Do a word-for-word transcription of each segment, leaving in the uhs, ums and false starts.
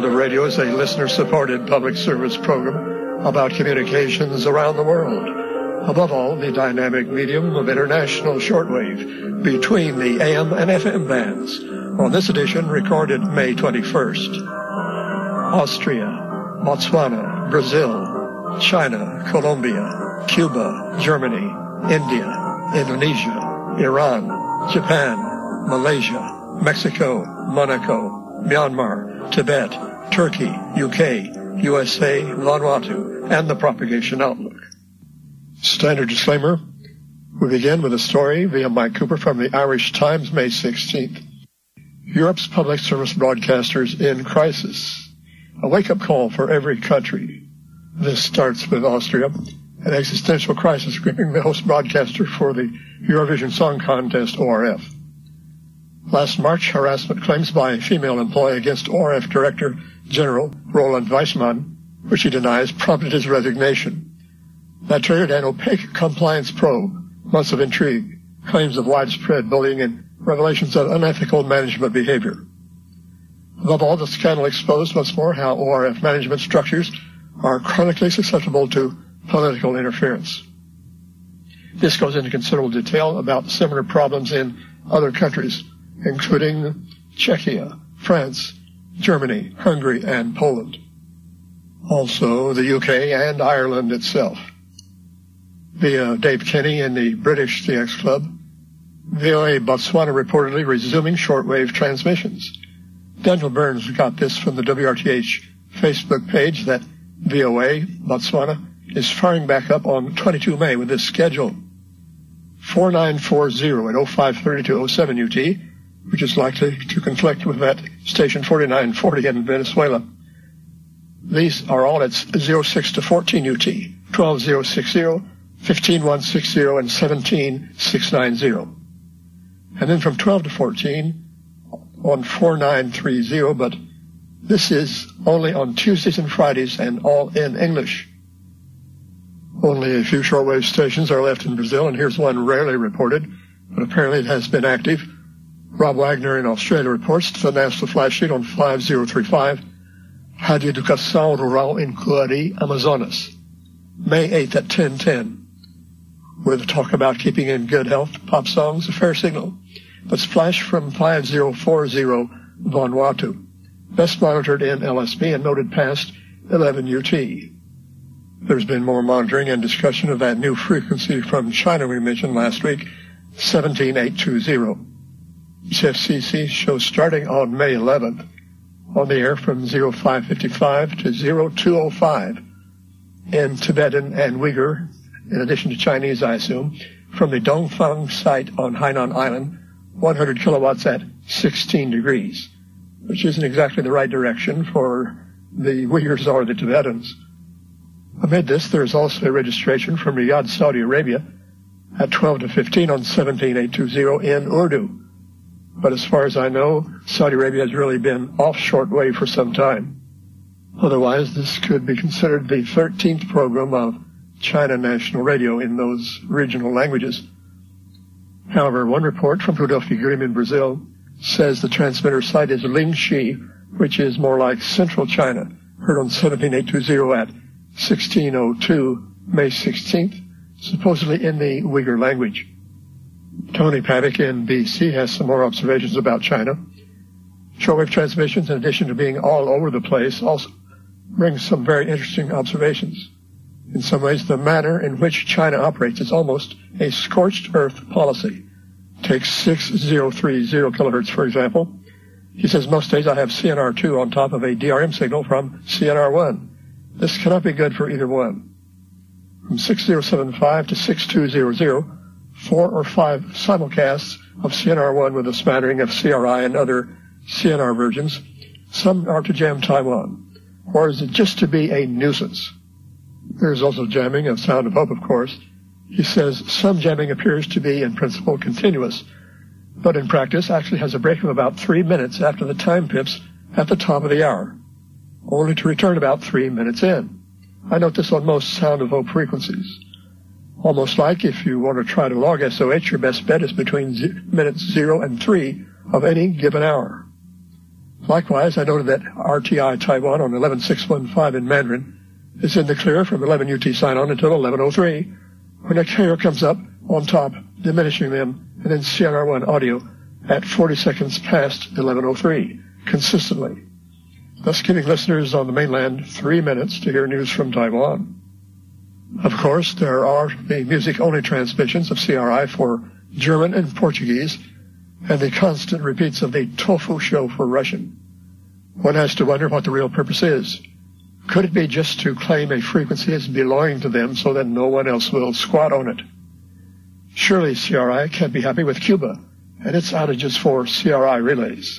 World of Radio is a listener-supported public service program about communications around the world. Above all, the dynamic medium of international shortwave between the A M and F M bands. On this edition, recorded May twenty-first. Austria, Botswana, Brazil, China, Colombia, Cuba, Germany, India, Indonesia, Iran, Japan, Malaysia, Mexico, Monaco, Myanmar, Tibet, Turkey, U K, U S A, Vanuatu, and the Propagation Outlook. Standard disclaimer. We begin with a story via Mike Cooper from the Irish Times, May sixteenth. Europe's public service broadcasters in crisis. A wake-up call for every country. This starts with Austria. An existential crisis gripping the host broadcaster for the Eurovision Song Contest, O R F. Last March, harassment claims by a female employee against O R F Director General Roland Weissmann, which he denies, prompted his resignation. That triggered an opaque compliance probe, months of intrigue, claims of widespread bullying, and revelations of unethical management behavior. Above all, the scandal exposed once more how O R F management structures are chronically susceptible to political interference. This goes into considerable detail about similar problems in other countries, including Czechia, France, Germany, Hungary, and Poland. Also, the U K and Ireland itself. Via Dave Kenny in the British C X Club, V O A Botswana reportedly resuming shortwave transmissions. Daniel Burns got this from the W R T H Facebook page that V O A Botswana is firing back up on the twenty-second of May with this schedule. forty-nine forty at oh five thirty-two oh seven U T, which is likely to conflict with that station forty-nine forty in Venezuela. These are all at oh six to fourteen U T, twelve oh sixty, fifteen one sixty, and seventeen six ninety. And then from twelve to fourteen on forty-nine thirty, but this is only on Tuesdays and Fridays and all in English. Only a few shortwave stations are left in Brazil, and here's one rarely reported, but apparently it has been active. Rob Wagner in Australia reports to the National Flash Sheet on five oh three five, Rádio Educação Rural in Coari, Amazonas, May eighth at ten ten. With talk about keeping in good health, pop songs, a fair signal. But splash from five oh four oh Vanuatu, best monitored in L S B and noted past eleven U T. There's been more monitoring and discussion of that new frequency from China we mentioned last week, seventeen eight twenty. H F C C shows starting on May eleventh on the air from oh five fifty-five to oh two oh five in Tibetan and Uyghur, in addition to Chinese, I assume, from the Dongfang site on Hainan Island, one hundred kilowatts at sixteen degrees, which isn't exactly the right direction for the Uyghurs or the Tibetans. Amid this, there is also a registration from Riyadh, Saudi Arabia, at twelve to fifteen on seventeen eight twenty in Urdu. But as far as I know, Saudi Arabia has really been off shortwave for some time. Otherwise, this could be considered the thirteenth program of China National Radio in those regional languages. However, one report from Rudolph Grimm in Brazil says the transmitter site is Lingxi, which is more like central China, heard on seventeen eight twenty at sixteen oh two, May sixteenth, supposedly in the Uyghur language. Tony Paddock in B C has some more observations about China. Shortwave transmissions, in addition to being all over the place, also bring some very interesting observations. In some ways, the manner in which China operates is almost a scorched earth policy. Take six thousand thirty kilohertz, for example. He says, most days I have C N R two on top of a D R M signal from C N R one. This cannot be good for either one. From six thousand seventy-five to six two hundred, four or five simulcasts of C N R one with a smattering of C R I and other C N R versions. Some are to jam Taiwan. Or is it just to be a nuisance? There is also jamming of Sound of Hope, of course. He says some jamming appears to be, in principle, continuous, but in practice actually has a break of about three minutes after the time pips at the top of the hour, only to return about three minutes in. I note this on most Sound of Hope frequencies. Almost like if you want to try to log S O H, your best bet is between z- minutes zero and three of any given hour. Likewise, I noted that R T I Taiwan on eleven six one five in Mandarin is in the clear from eleven U T sign-on until eleven oh three, when a carrier comes up on top, diminishing them, and then C N R one audio at forty seconds past eleven oh three, consistently, thus giving listeners on the mainland three minutes to hear news from Taiwan. Of course, there are the music-only transmissions of C R I for German and Portuguese, and the constant repeats of the Tofu show for Russian. One has to wonder what the real purpose is. Could it be just to claim a frequency as belonging to them so that no one else will squat on it? Surely C R I can't be happy with Cuba and its outages for C R I relays.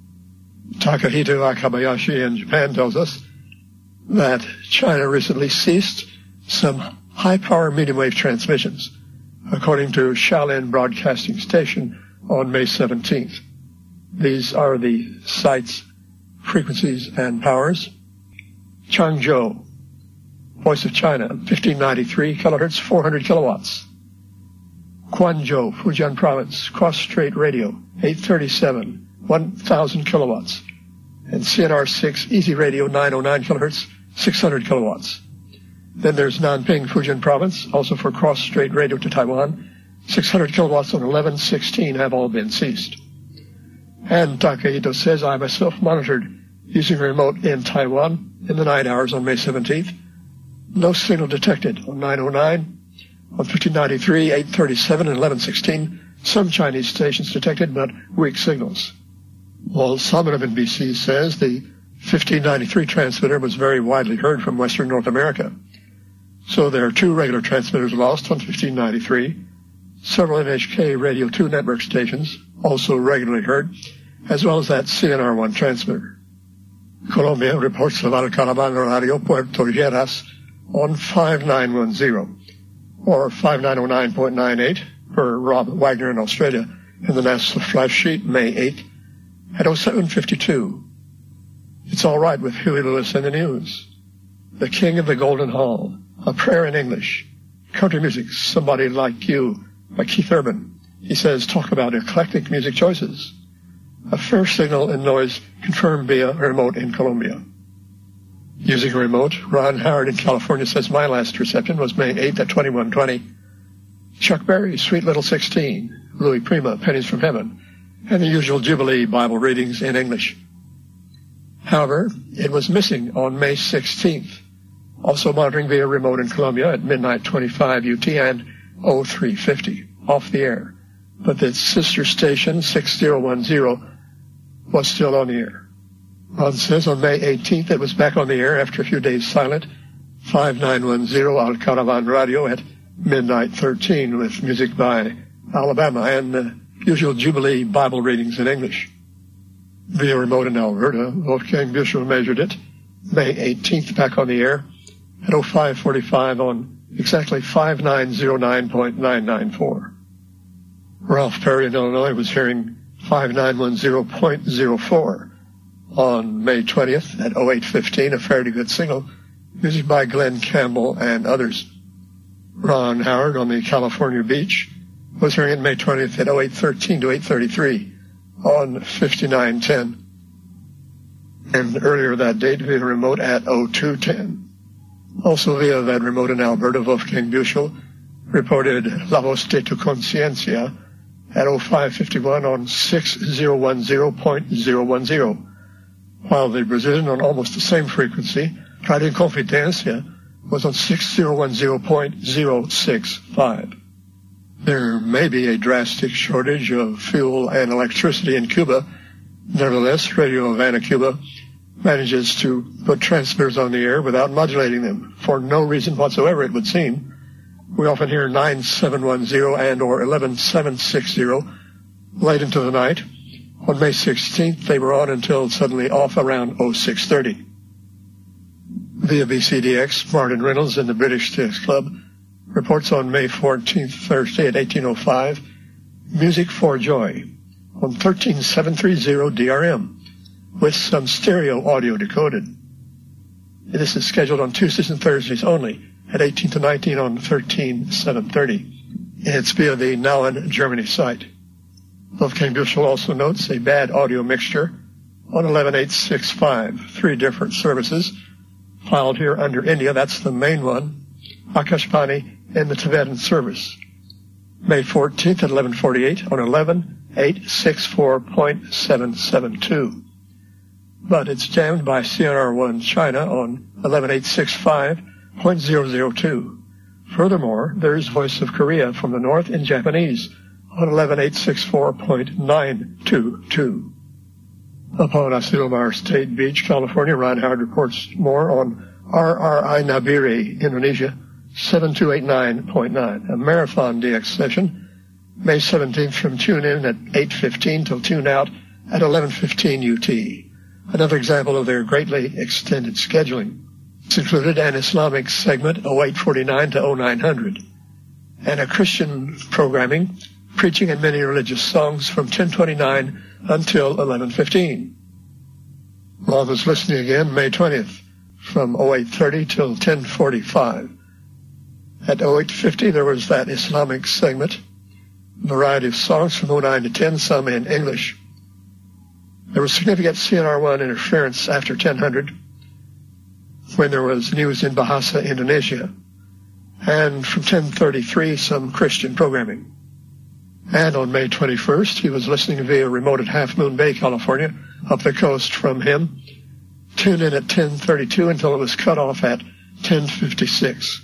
Takahito Akabayashi in Japan tells us that China recently ceased some high-power medium-wave transmissions, according to Shaolin Broadcasting Station on May seventeenth. These are the sites, frequencies, and powers. Changzhou, Voice of China, fifteen ninety-three kilohertz, four hundred kilowatts. Guangzhou, Fujian Province, Cross Strait Radio, eight thirty-seven, one thousand kilowatts. And C N R six, Easy Radio, nine oh nine kilohertz, six hundred kilowatts. Then there's Nanping, Fujian Province, also for Cross Strait Radio to Taiwan, six hundred kilowatts on eleven sixteen have all been ceased. And Takahito says, I myself monitored using a remote in Taiwan in the night hours on May seventeenth. No signal detected on nine oh nine, on fifteen ninety-three, eight thirty-seven, and eleven sixteen. Some Chinese stations detected, but weak signals. Walt Solomon in B C says the fifteen ninety-three transmitter was very widely heard from western North America. So there are two regular transmitters lost on fifteen ninety-three, several N H K Radio two network stations also regularly heard, as well as that C N R one transmitter. Colombia reports the Valcaravan Radio Puerto Lleras on five nine one zero, or five nine oh nine point nine eight for Rob Wagner in Australia in the NASA flash sheet, May eighth, at oh seven fifty-two. It's all right with Huey Lewis in the news. The King of the Golden Hall, A Prayer in English, country music, Somebody Like You, by Keith Urban. He says, talk about eclectic music choices. A fair signal and noise confirmed via remote in Colombia. Using a remote, Ron Howard in California says my last reception was May eighth at twenty-one twenty. Chuck Berry, Sweet Little sixteen, Louis Prima, Pennies from Heaven, and the usual Jubilee Bible readings in English. However, it was missing on May sixteenth. Also monitoring via remote in Colombia at midnight twenty-five U T and oh three fifty, off the air. But the sister station, six oh one oh, was still on the air. Ron says on May eighteenth it was back on the air after a few days silent, five nine one oh Al Caravan Radio at midnight thirteen with music by Alabama and the usual Jubilee Bible readings in English. Via remote in Alberta, Wolfgang Büchel measured it, May eighteenth back on the air at oh five forty-five on exactly five nine oh nine point nine nine four. Ralph Perry in Illinois was hearing five nine one oh point oh four on May twentieth at oh eight fifteen, a fairly good signal, music by Glenn Campbell and others. Ron Howard on the California beach was hearing it May twentieth at oh eight thirteen to eight thirty-three on fifty-nine ten. And earlier that date via remote at oh two ten. Also via that remote in Alberta, Wolfgang Büchel reported La Voz de tu Conciencia at oh five fifty-one on six oh one oh point oh one oh, while the Brazilian on almost the same frequency, Radio Confidencia, was on six oh one oh point oh six five. There may be a drastic shortage of fuel and electricity in Cuba. Nevertheless, Radio Havana, Cuba, manages to put transmitters on the air without modulating them, for no reason whatsoever, it would seem. We often hear nine seven one oh and or eleven seven sixty late into the night. On May sixteenth, they were on until suddenly off around oh six thirty. Via B C D X, Martin Reynolds in the British Disc Club reports on May fourteenth, Thursday at eighteen oh five, Music for Joy on thirteen seven thirty D R M with some stereo audio decoded. This is scheduled on Tuesdays and Thursdays only at eighteen to nineteen on thirteen seven thirty. It's via the Nauen, Germany site. Wolfgang Büchel also notes a bad audio mixture on eleven eight sixty-five. Three different services filed here under India. That's the main one, Akashvani in the Tibetan service. May fourteenth at eleven forty-eight on eleven eight sixty-four point seven seven two. But it's jammed by C N R one China on eleven eight sixty-five point zero zero two. Furthermore, there's Voice of Korea from the north in Japanese on eleven eight sixty-four point nine two two. Upon Asilomar State Beach, California, Ron Howard reports more on R R I Nabire, Indonesia, seven two eight nine point nine. A marathon D X session, May seventeenth from tune in at eight fifteen till tune out at eleven fifteen U T. Another example of their greatly extended scheduling. It's included an Islamic segment, oh eight forty-nine to oh nine hundred, and a Christian programming, preaching and many religious songs from ten twenty-nine until eleven fifteen. Ron was listening again May twentieth from oh eight thirty till ten forty-five. At oh eight fifty there was that Islamic segment, variety of songs from oh nine to ten, some in English. There was significant C N R one interference after ten hundred when there was news in Bahasa, Indonesia, and from ten thirty-three some Christian programming. And on May twenty-first, he was listening via remote at Half Moon Bay, California, up the coast from him, tuned in at ten thirty-two until it was cut off at ten fifty-six.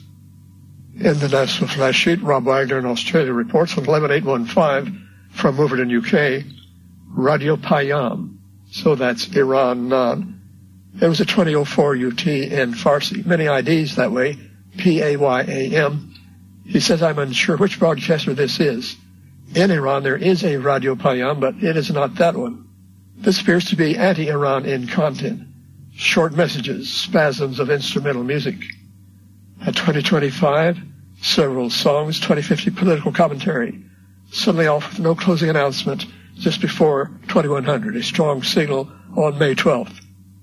In the national flash sheet, Rob Wagner in Australia reports on eleven eight fifteen from Wolverton, U K, Radio Payam. So that's Iran non. It was a twenty oh four U T in Farsi. Many I Ds that way, P A Y A M. He says, I'm unsure which broadcaster this is. In Iran, there is a Radio Payam, but it is not that one. This appears to be anti-Iran in content. Short messages, spasms of instrumental music. At twenty twenty-five, several songs, twenty fifty political commentary. Suddenly off with no closing announcement just before twenty-one hundred, a strong signal on May twelfth.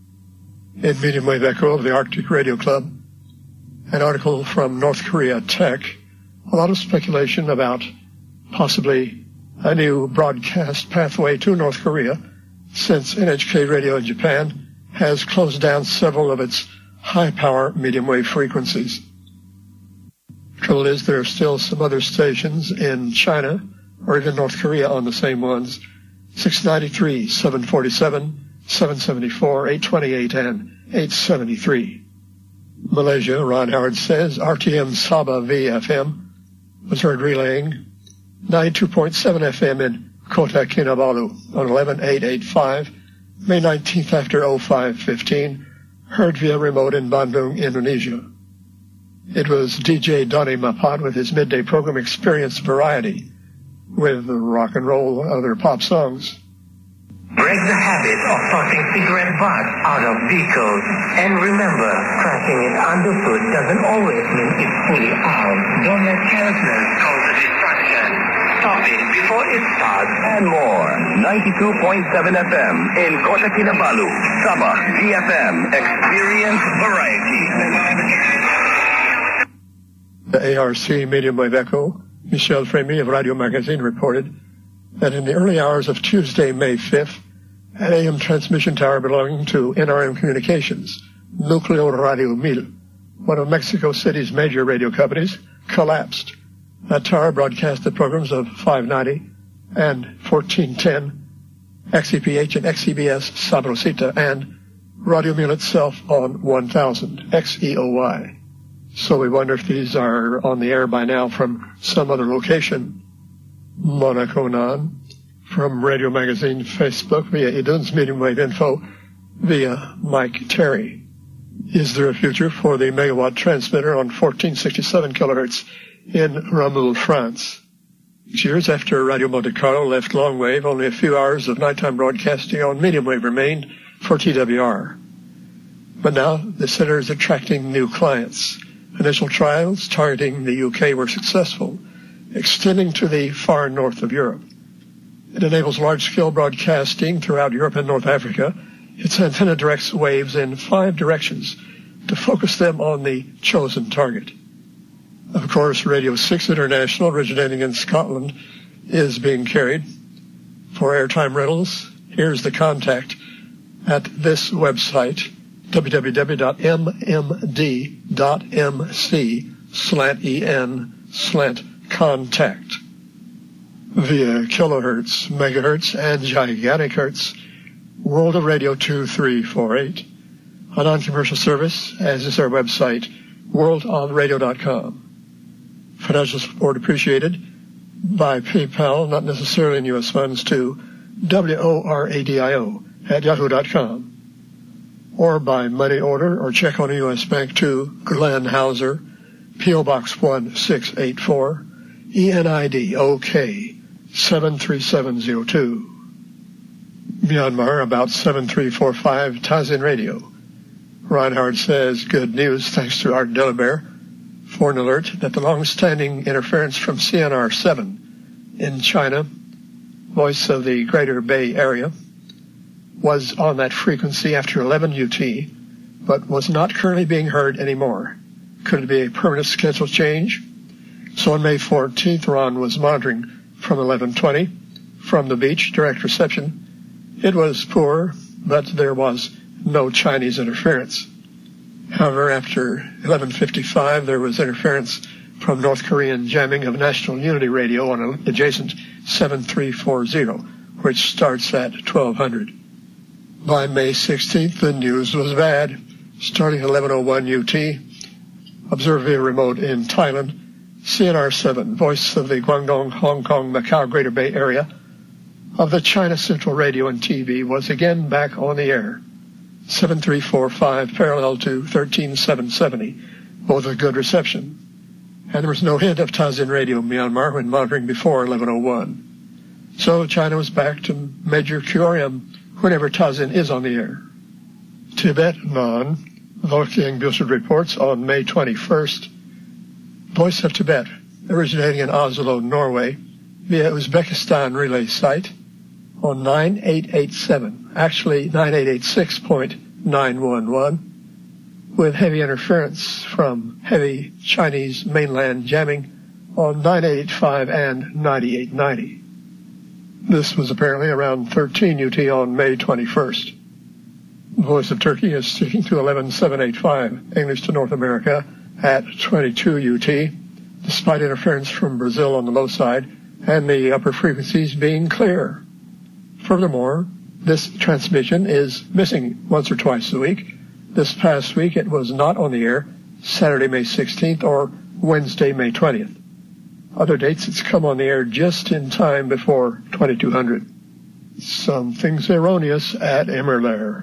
In medium wave echo of the Arctic Radio Club, an article from North Korea Tech, a lot of speculation about possibly a new broadcast pathway to North Korea, since N H K Radio in Japan has closed down several of its high-power medium-wave frequencies. Trouble is, there are still some other stations in China or even North Korea on the same ones, six ninety-three, seven forty-seven, seven seventy-four, eight twenty-eight, and eight seventy-three. Malaysia, Ron Howard says, R T M Sabah V F M was heard relaying ninety-two point seven F M in Kota Kinabalu on eleven eight eighty-five, May nineteenth after oh five fifteen, heard via remote in Bandung, Indonesia. It was D J Donny Mapat with his midday program Experience Variety, with rock and roll, other pop songs. Break the habit of tossing cigarette butts out of vehicles. And remember, cracking it underfoot doesn't always mean it's fully out. Don't let carelessness cause a distraction. Stop it before it starts. And more. ninety-two point seven F M in Kota Kinabalu, Sabah, G F M, Experience Variety. The A R C medium wave echo, Michel Frémy of Radio Magazine reported that in the early hours of Tuesday, May fifth, an A M transmission tower belonging to N R M Communications, Núcleo Radio Mil, one of Mexico City's major radio companies, collapsed. That tower broadcast the programs of five ninety and fourteen ten, X E P H and X E B S Sabrosita, and Radio Mil itself on one thousand, X E O Y. So we wonder if these are on the air by now from some other location. Monaco Nan, from Radio Magazine Facebook via Idun's medium wave info via Mike Terry. Is there a future for the megawatt transmitter on fourteen sixty-seven kilohertz in Rameul, France? Six years after Radio Monte Carlo left long wave, only a few hours of nighttime broadcasting on medium wave remained for T W R. But now the center is attracting new clients. Initial trials targeting the U K were successful, extending to the far north of Europe. It enables large-scale broadcasting throughout Europe and North Africa. Its antenna directs waves in five directions to focus them on the chosen target. Of course, Radio six International, originating in Scotland, is being carried. For airtime rentals, here's the contact. at this website, w w w dot m m d dot m c slant en slant contact. Via kilohertz, megahertz, and gigantic hertz, World of Radio two three four eight, a non-commercial service, as is our website, world on radio dot com. Financial support appreciated by PayPal, not necessarily in U S funds, to W O R A D I O at yahoo dot com, or by money order or check on a U S bank to Glenn Hauser, P O Box one six eight four, E N I D O K seven three seven zero two. Myanmar, about seven three four five, Tazin Radio. Reinhard says, good news, thanks to Art Delabert, for an alert that the long-standing interference from C N R seven in China, voice of the Greater Bay Area, was on that frequency after eleven U T, but was not currently being heard anymore. Could it be a permanent schedule change? So on May fourteenth, Ron was monitoring from eleven twenty from the beach, direct reception. It was poor, but there was no Chinese interference. However, after eleven fifty-five, there was interference from North Korean jamming of National Unity Radio on an adjacent seven three four zero, which starts at twelve hundred. By May sixteenth, the news was bad. Starting at eleven oh one U T, observed via remote in Thailand, C N R seven, voice of the Guangdong, Hong Kong, Macau, Greater Bay Area, of the China Central Radio and T V, was again back on the air. seven three four five parallel to thirteen seven seventy, both with good reception. And there was no hint of Tazin Radio Myanmar when monitoring before eleven oh one. So China was back to Major Q R M whenever Tazin is on the air. Tibet Non, Volking Bjørnstad reports on May twenty-first, Voice of Tibet, originating in Oslo, Norway, via Uzbekistan relay site on nine eight eight seven, actually nine eight eight six point nine one one, with heavy interference from heavy Chinese mainland jamming on nine eight eight five and ninety-eight ninety. This was apparently around thirteen U T on May twenty-first. Voice of Turkey is sticking to eleven seven eighty-five, English to North America, at twenty-two U T, despite interference from Brazil on the low side and the upper frequencies being clear. Furthermore, this transmission is missing once or twice a week. This past week it was not on the air, Saturday, May sixteenth, or Wednesday, May twentieth. Other dates it's come on the air just in time before twenty-two hundred. Something's erroneous at Immerlair.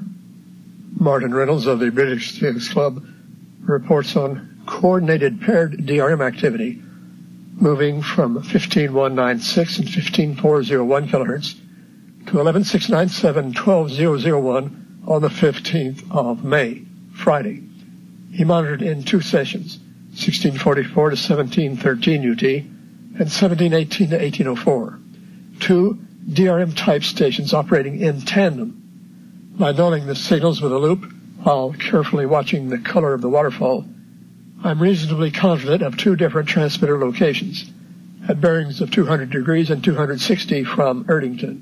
Martin Reynolds of the British Phoenix Club reports on coordinated paired D R M activity moving from fifteen one ninety-six and fifteen four oh one kilohertz to eleven six ninety-seven, twelve thousand one on the fifteenth of May, Friday. He monitored in two sessions, sixteen forty-four to seventeen thirteen U T and seventeen eighteen to eighteen oh four, two D R M type stations operating in tandem. By knowing the signals with a loop while carefully watching the color of the waterfall, I'm reasonably confident of two different transmitter locations at bearings of two hundred degrees and two hundred sixty from Erdington.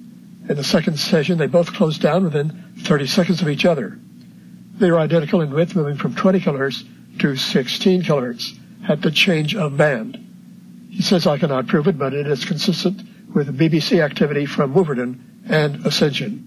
In the second session, they both closed down within thirty seconds of each other. They were identical in width, moving from twenty kilohertz to sixteen kilohertz at the change of band. He says I cannot prove it, but it is consistent with B B C activity from Wolverton and Ascension.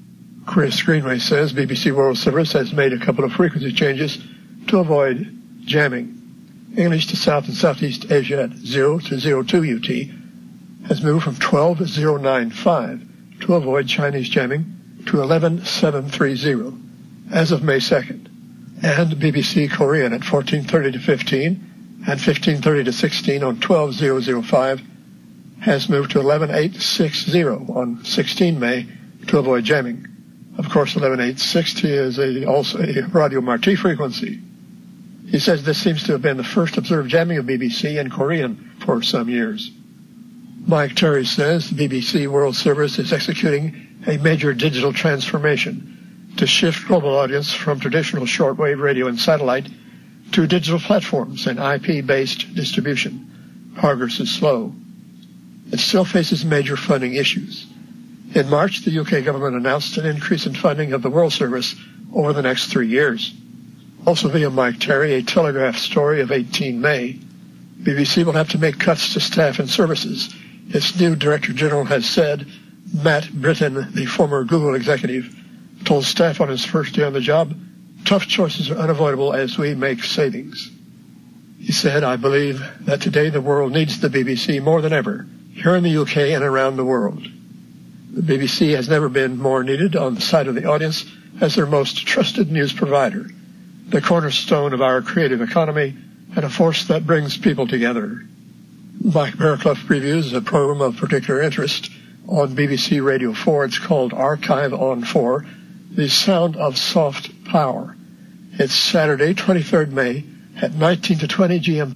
Chris Greenway says B B C World Service has made a couple of frequency changes to avoid jamming. English to South and Southeast Asia at zero to zero two U T has moved from twelve thousand ninety-five to avoid Chinese jamming to eleven seven thirty as of May second. And B B C Korean at fourteen thirty to fifteen and fifteen thirty to sixteen on twelve thousand five has moved to eleven eight sixty on sixteen May to avoid jamming. Of course, eleven eight sixty is a, also a Radio Marti frequency. He says this seems to have been the first observed jamming of B B C in Korean for some years. Mike Terry says the B B C World Service is executing a major digital transformation to shift global audience from traditional shortwave radio and satellite to digital platforms and I P-based distribution. Progress is slow. It still faces major funding issues. In March, the U K government announced an increase in funding of the World Service over the next three years. Also via Mike Terry, a Telegraph story of eighteenth of May, B B C will have to make cuts to staff and services. Its new Director General has said. Matt Britton, the former Google executive, told staff on his first day on the job, tough choices are unavoidable as we make savings. He said, I believe that today the world needs the B B C more than ever, here in the U K and around the world. The B B C has never been more needed on the side of the audience as their most trusted news provider, the cornerstone of our creative economy, and a force that brings people together. Mike Bearclough previews a program of particular interest on B B C Radio four. It's called Archive on four, The Sound of Soft Power. It's Saturday, twenty-third of May at nineteen to twenty G M.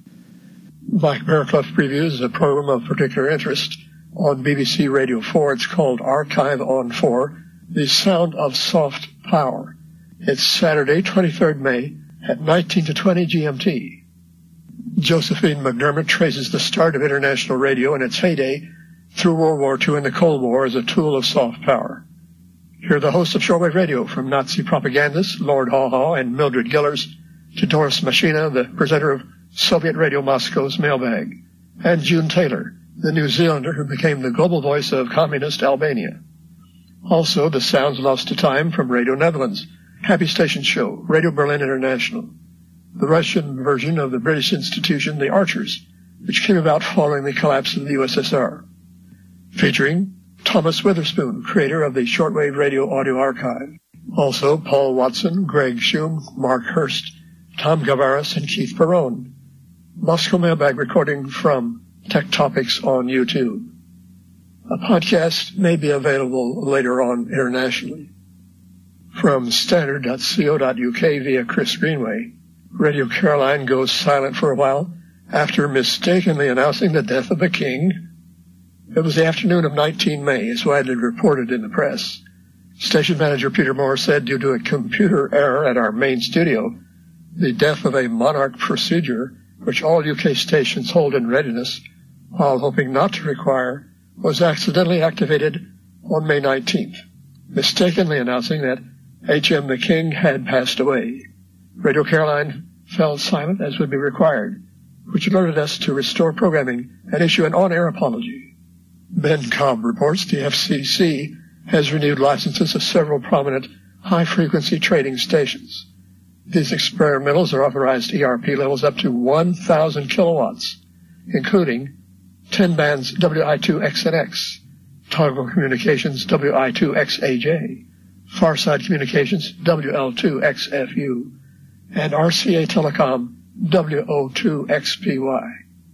Mike Bearclough previews a program of particular interest on B B C Radio four. It's called Archive on four, The Sound of Soft Power. It's Saturday, twenty-third of May at nineteen to twenty G M T. Josephine McDermott traces the start of international radio in its heyday through World War Two and the Cold War as a tool of soft power. Here are the hosts of shortwave radio, from Nazi propagandists Lord Haw Haw and Mildred Gillers to Doris Machina, the presenter of Soviet Radio Moscow's Mailbag, and June Taylor, the New Zealander who became the global voice of communist Albania. Also, the sounds lost to time from Radio Netherlands, Happy Station Show, Radio Berlin International, the Russian version of the British institution, the Archers, which came about following the collapse of the U S S R. Featuring Thomas Witherspoon, creator of the Shortwave Radio Audio Archive. Also, Paul Watson, Greg Shum, Mark Hurst, Tom Gavaris, and Keith Perrone. Moscow Mailbag recording from Tech Topics on YouTube. A podcast may be available later on internationally. From standard dot co dot U K via Chris Greenway, Radio Caroline goes silent for a while after mistakenly announcing the death of the king. It was the afternoon of nineteenth of May, as widely reported in the press. Station manager Peter Moore said, due to a computer error at our main studio, the death of a monarch procedure, which all U K stations hold in readiness, while hoping not to require, was accidentally activated on May nineteenth, mistakenly announcing that H M the King had passed away. Radio Caroline fell silent as would be required, which alerted us to restore programming and issue an on-air apology. Ben Cobb reports the F C C has renewed licenses of several prominent high-frequency trading stations. These experimentals are authorized E R P levels up to one thousand kilowatts, including ten bands W I two X N X, Toggle Communications W I two X A J, Farside Communications W L two X F U, and R C A Telecom W O two X P Y.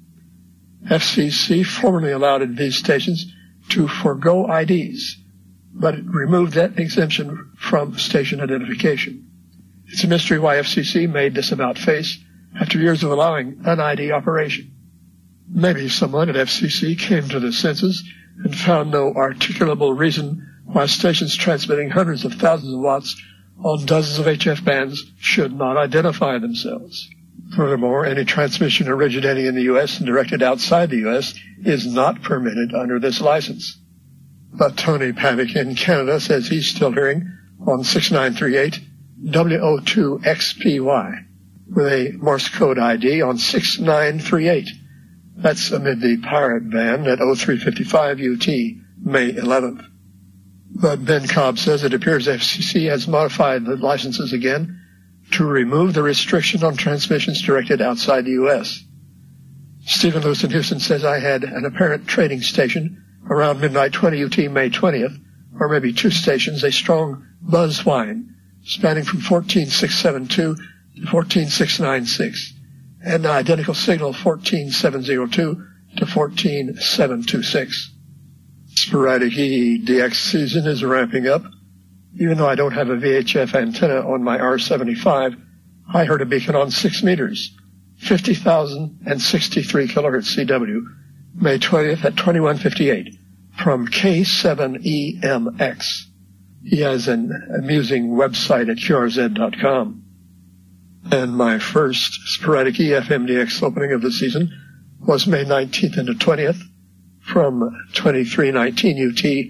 F C C formerly allowed these stations to forego I Ds, but it removed that exemption from station identification. It's a mystery why F C C made this about-face after years of allowing an I D operation. Maybe someone at F C C came to their senses and found no articulable reason why stations transmitting hundreds of thousands of watts on dozens of H F bands should not identify themselves. Furthermore, any transmission originating in the U S and directed outside the U S is not permitted under this license. But Tony Pavick in Canada says he's still hearing on six nine three eight W O two X P Y with a Morse code I D on six nine three eight. That's amid the pirate ban at oh three fifty-five U T, May eleventh. But Ben Cobb says it appears F C C has modified the licenses again to remove the restriction on transmissions directed outside the U S. Stephen Lewis in Houston says I had an apparent trading station around midnight twenty U T, May twentieth, or maybe two stations, a strong buzz whine spanning from fourteen six seven two to fourteen six nine six, and an identical signal fourteen seven oh two to fourteen seven two six. Sporadic E D X season is ramping up. Even though I don't have a V H F antenna on my R seventy-five, I heard a beacon on six meters, fifty thousand sixty-three kilohertz C W, May twentieth at twenty-one fifty-eight, from K seven E M X. He has an amusing website at Q R Z dot com. And my first Sporadic E F M D X opening of the season was May nineteenth and the twentieth, from twenty-three nineteen U T,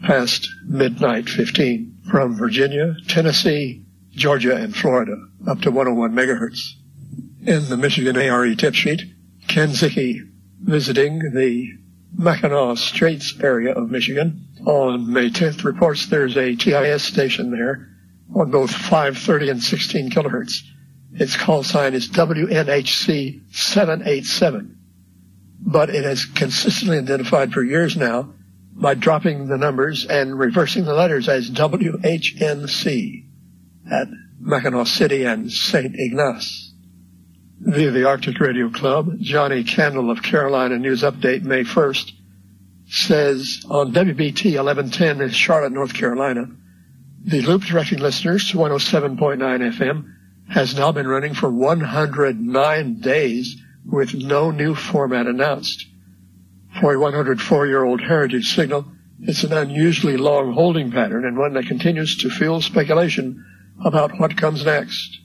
past midnight fifteen. From Virginia, Tennessee, Georgia, and Florida, up to one oh one megahertz. In the Michigan A R E tip sheet, Ken Zicke visiting the Mackinac Straits area of Michigan on May tenth reports there's a T I S station there on both five thirty and sixteen kilohertz. Its call sign is W N H C seven eighty-seven, but it has consistently identified for years now by dropping the numbers and reversing the letters as W H N C at Mackinac City and Saint Ignace. Via the Arctic Radio Club, Johnny Candle of Carolina News Update May first says on W B T eleven ten in Charlotte, North Carolina, the loop directing listeners to one oh seven point nine F M has now been running for one hundred nine days with no new format announced. For a one hundred four-year-old heritage signal, it's an unusually long holding pattern and one that continues to fuel speculation about what comes next.